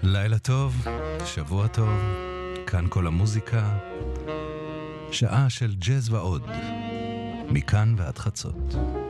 לילה טוב, שבוע טוב, כאן כל המוזיקה, שעה של ג'אז ועוד, מכאן ועד חצות.